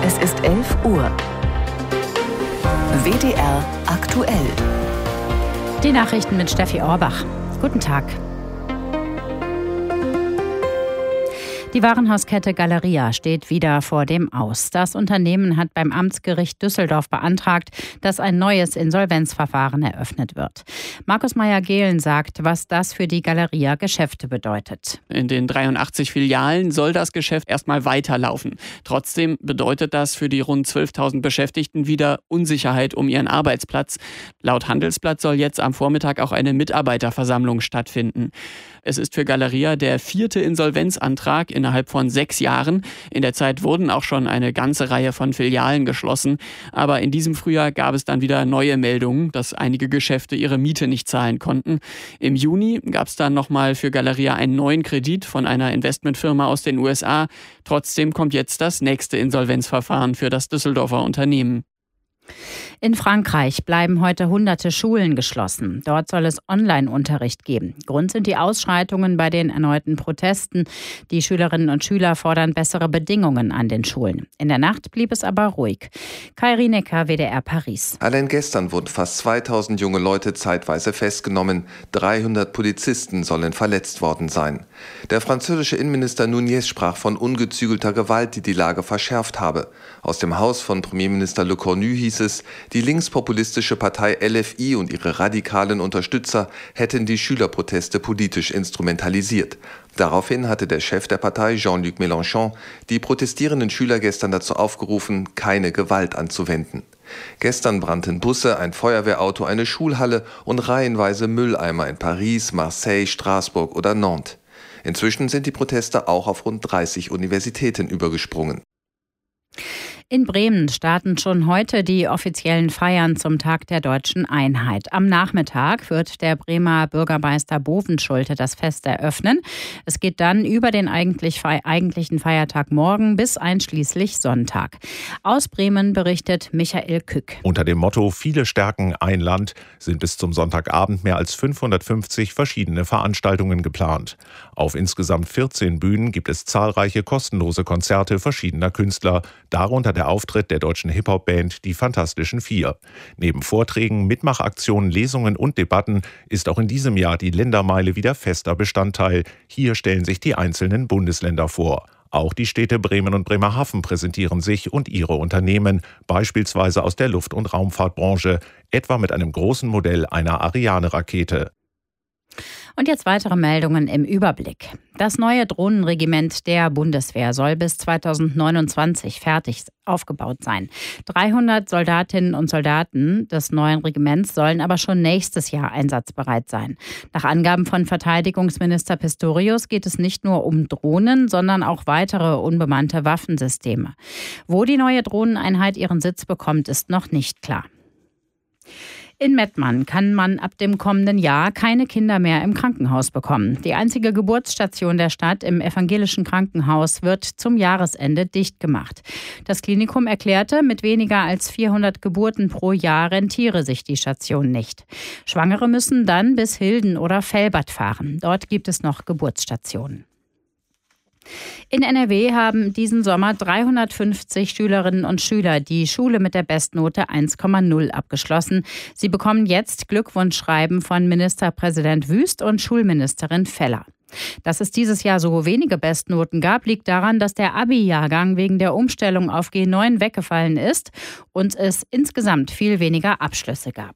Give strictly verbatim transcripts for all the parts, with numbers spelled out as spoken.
Es ist elf Uhr. W D R aktuell. Die Nachrichten mit Steffi Orbach. Guten Tag. Die Warenhauskette Galeria steht wieder vor dem Aus. Das Unternehmen hat beim Amtsgericht Düsseldorf beantragt, dass ein neues Insolvenzverfahren eröffnet wird. Markus Meyer-Gehlen sagt, was das für die Galeria Geschäfte bedeutet. In den dreiundachtzig Filialen soll das Geschäft erstmal weiterlaufen. Trotzdem bedeutet das für die rund zwölftausend Beschäftigten wieder Unsicherheit um ihren Arbeitsplatz. Laut Handelsblatt soll jetzt am Vormittag auch eine Mitarbeiterversammlung stattfinden. Es ist für Galeria der vierte Insolvenzantrag innerhalb von sechs Jahren. In der Zeit wurden auch schon eine ganze Reihe von Filialen geschlossen. Aber in diesem Frühjahr gab es dann wieder neue Meldungen, dass einige Geschäfte ihre Miete nicht zahlen konnten. Im Juni gab es dann nochmal für Galeria einen neuen Kredit von einer Investmentfirma aus den U S A. Trotzdem kommt jetzt das nächste Insolvenzverfahren für das Düsseldorfer Unternehmen. In Frankreich bleiben heute hunderte Schulen geschlossen. Dort soll es Online-Unterricht geben. Grund sind die Ausschreitungen bei den erneuten Protesten. Die Schülerinnen und Schüler fordern bessere Bedingungen an den Schulen. In der Nacht blieb es aber ruhig. Kai Rienecker, W D R Paris. Allein gestern wurden fast zweitausend junge Leute zeitweise festgenommen. dreihundert Polizisten sollen verletzt worden sein. Der französische Innenminister Nunez sprach von ungezügelter Gewalt, die die Lage verschärft habe. Aus dem Haus von Premierminister Le Cornu hieß es, die linkspopulistische Partei L F I und ihre radikalen Unterstützer hätten die Schülerproteste politisch instrumentalisiert. Daraufhin hatte der Chef der Partei, Jean-Luc Mélenchon, die protestierenden Schüler gestern dazu aufgerufen, keine Gewalt anzuwenden. Gestern brannten Busse, ein Feuerwehrauto, eine Schulhalle und reihenweise Mülleimer in Paris, Marseille, Straßburg oder Nantes. Inzwischen sind die Proteste auch auf rund dreißig Universitäten übergesprungen. In Bremen starten schon heute die offiziellen Feiern zum Tag der Deutschen Einheit. Am Nachmittag wird der Bremer Bürgermeister Bovenschulte das Fest eröffnen. Es geht dann über den eigentlich fe- eigentlichen Feiertag morgen bis einschließlich Sonntag. Aus Bremen berichtet Michael Kück. Unter dem Motto Viele stärken ein Land sind bis zum Sonntagabend mehr als fünfhundertfünfzig verschiedene Veranstaltungen geplant. Auf insgesamt vierzehn Bühnen gibt es zahlreiche kostenlose Konzerte verschiedener Künstler, darunter der Auftritt der deutschen Hip-Hop-Band Die Fantastischen Vier. Neben Vorträgen, Mitmachaktionen, Lesungen und Debatten ist auch in diesem Jahr die Ländermeile wieder fester Bestandteil. Hier stellen sich die einzelnen Bundesländer vor. Auch die Städte Bremen und Bremerhaven präsentieren sich und ihre Unternehmen, beispielsweise aus der Luft- und Raumfahrtbranche, etwa mit einem großen Modell einer Ariane-Rakete. Und jetzt weitere Meldungen im Überblick. Das neue Drohnenregiment der Bundeswehr soll bis zweitausendneunundzwanzig fertig aufgebaut sein. dreihundert Soldatinnen und Soldaten des neuen Regiments sollen aber schon nächstes Jahr einsatzbereit sein. Nach Angaben von Verteidigungsminister Pistorius geht es nicht nur um Drohnen, sondern auch weitere unbemannte Waffensysteme. Wo die neue Drohneneinheit ihren Sitz bekommt, ist noch nicht klar. In Mettmann kann man ab dem kommenden Jahr keine Kinder mehr im Krankenhaus bekommen. Die einzige Geburtsstation der Stadt im evangelischen Krankenhaus wird zum Jahresende dicht gemacht. Das Klinikum erklärte, mit weniger als vierhundert Geburten pro Jahr rentiere sich die Station nicht. Schwangere müssen dann bis Hilden oder Velbert fahren. Dort gibt es noch Geburtsstationen. In N R W haben diesen Sommer dreihundertfünfzig Schülerinnen und Schüler die Schule mit der Bestnote eins Komma null abgeschlossen. Sie bekommen jetzt Glückwunschschreiben von Ministerpräsident Wüst und Schulministerin Feller. Dass es dieses Jahr so wenige Bestnoten gab, liegt daran, dass der Abi-Jahrgang wegen der Umstellung auf G neun weggefallen ist und es insgesamt viel weniger Abschlüsse gab.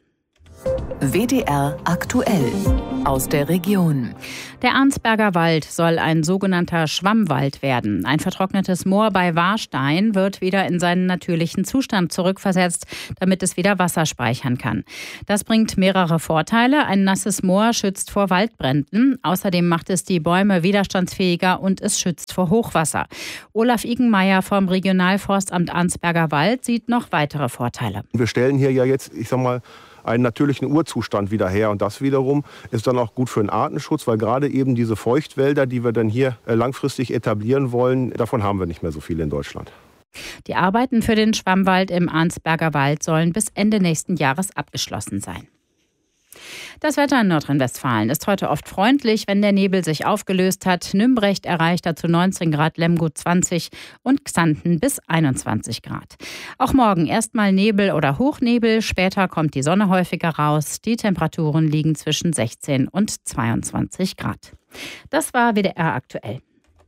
W D R aktuell aus der Region. Der Arnsberger Wald soll ein sogenannter Schwammwald werden. Ein vertrocknetes Moor bei Warstein wird wieder in seinen natürlichen Zustand zurückversetzt, damit es wieder Wasser speichern kann. Das bringt mehrere Vorteile. Ein nasses Moor schützt vor Waldbränden. Außerdem macht es die Bäume widerstandsfähiger und es schützt vor Hochwasser. Olaf Igenmeier vom Regionalforstamt Arnsberger Wald sieht noch weitere Vorteile. Wir stellen hier ja jetzt, ich sag mal, einen natürlichen Urzustand wieder her. Und das wiederum ist dann auch gut für den Artenschutz, weil gerade eben diese Feuchtwälder, die wir dann hier langfristig etablieren wollen, davon haben wir nicht mehr so viele in Deutschland. Die Arbeiten für den Schwammwald im Arnsberger Wald sollen bis Ende nächsten Jahres abgeschlossen sein. Das Wetter in Nordrhein-Westfalen ist heute oft freundlich, wenn der Nebel sich aufgelöst hat. Nümbrecht erreicht dazu neunzehn Grad, Lemgo zwanzig und Xanten bis einundzwanzig Grad. Auch morgen erstmal Nebel oder Hochnebel, später kommt die Sonne häufiger raus. Die Temperaturen liegen zwischen sechzehn und zweiundzwanzig Grad. Das war W D R aktuell.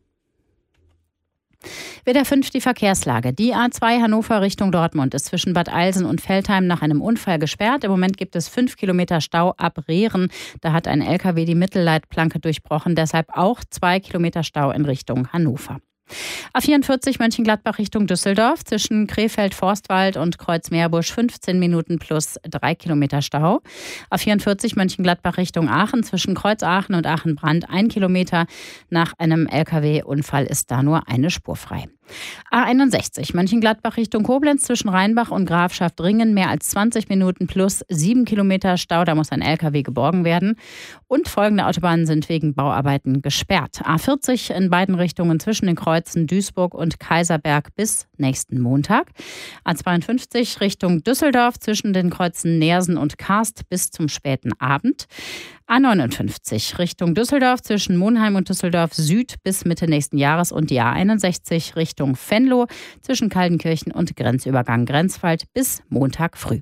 W D R fünf die Verkehrslage. Die A zwei Hannover Richtung Dortmund ist zwischen Bad Eilsen und Veltheim nach einem Unfall gesperrt. Im Moment gibt es fünf Kilometer Stau ab Rehren. Da hat ein L K W die Mittelleitplanke durchbrochen. Deshalb auch zwei Kilometer Stau in Richtung Hannover. A vierundvierzig Mönchengladbach Richtung Düsseldorf zwischen Krefeld-Forstwald und Kreuz-Meerbusch fünfzehn Minuten plus drei Kilometer Stau. A vierundvierzig Mönchengladbach Richtung Aachen zwischen Kreuz-Aachen und Aachen-Brand ein Kilometer. Nach einem L K W-Unfall ist da nur eine Spur frei. A einundsechzig Mönchengladbach Richtung Koblenz zwischen Rheinbach und Grafschaft-Ringen mehr als zwanzig Minuten plus sieben Kilometer Stau. Da muss ein L K W geborgen werden. Und folgende Autobahnen sind wegen Bauarbeiten gesperrt. A vierzig in beiden Richtungen zwischen den Kreuzen Duisburg und Kaiserberg bis nächsten Montag. A zweiundfünfzig Richtung Düsseldorf zwischen den Kreuzen Neersen und Karst bis zum späten Abend. A neunundfünfzig Richtung Düsseldorf zwischen Monheim und Düsseldorf Süd bis Mitte nächsten Jahres und die A einundsechzig Richtung Venlo zwischen Kaltenkirchen und Grenzübergang Grenzwald bis Montag früh.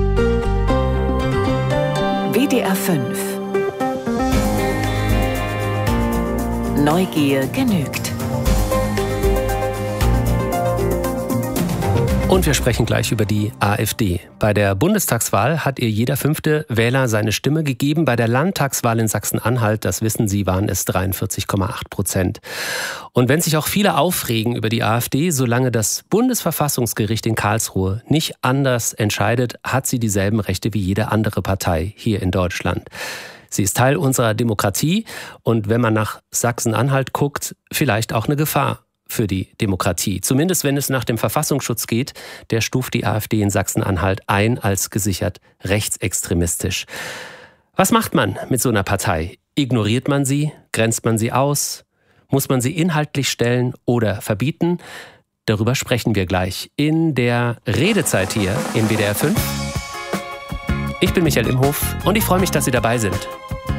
W D R fünf. Neugier genügt. Und wir sprechen gleich über die AfD. Bei der Bundestagswahl hat ihr jeder fünfte Wähler seine Stimme gegeben. Bei der Landtagswahl in Sachsen-Anhalt, das wissen Sie, waren es dreiundvierzig Komma acht Prozent. Und wenn sich auch viele aufregen über die AfD, solange das Bundesverfassungsgericht in Karlsruhe nicht anders entscheidet, hat sie dieselben Rechte wie jede andere Partei hier in Deutschland. Sie ist Teil unserer Demokratie und wenn man nach Sachsen-Anhalt guckt, vielleicht auch eine Gefahr für die Demokratie. Zumindest wenn es nach dem Verfassungsschutz geht, der stuft die AfD in Sachsen-Anhalt ein als gesichert rechtsextremistisch. Was macht man mit so einer Partei? Ignoriert man sie? Grenzt man sie aus? Muss man sie inhaltlich stellen oder verbieten? Darüber sprechen wir gleich in der Redezeit hier im W D R fünf. Ich bin Michael Imhof und ich freue mich, dass Sie dabei sind.